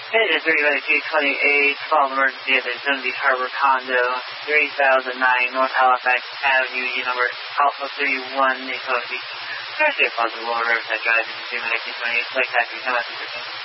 It is 328, call emergency at the Zone Beach Harbor Condo, 3009 North Halifax Avenue, unit number Alpha 31, Daytona Beach. Thursday, possible Riverside Drive, 1928, Lake Taxi, come out to 15.